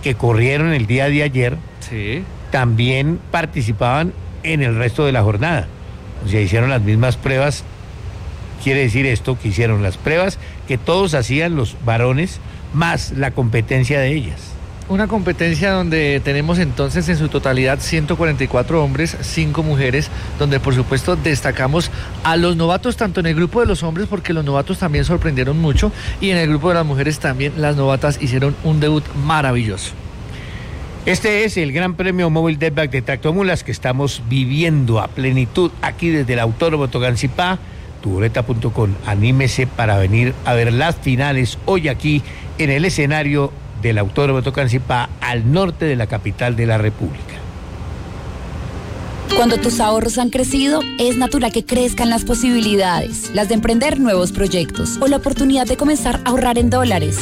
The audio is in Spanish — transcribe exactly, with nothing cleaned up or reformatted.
que corrieron el día de ayer, Sí. también participaban en el resto de la jornada. O sea, hicieron las mismas pruebas. Quiere decir esto, que hicieron las pruebas que todos hacían los varones, más la competencia de ellas. Una competencia donde tenemos entonces en su totalidad ciento cuarenta y cuatro hombres, cinco mujeres, donde por supuesto destacamos a los novatos tanto en el grupo de los hombres, porque los novatos también sorprendieron mucho, y en el grupo de las mujeres también las novatas hicieron un debut maravilloso. Este es el Gran Premio Móvil Deadback de Tractomulas que estamos viviendo a plenitud aquí desde el Autódromo Tocancipá. tuboleta punto com, anímese para venir a ver las finales hoy aquí en el escenario del Autódromo Tocancipá, al norte de la capital de la República. Cuando tus ahorros han crecido, es natural que crezcan las posibilidades, las de emprender nuevos proyectos o la oportunidad de comenzar a ahorrar en dólares.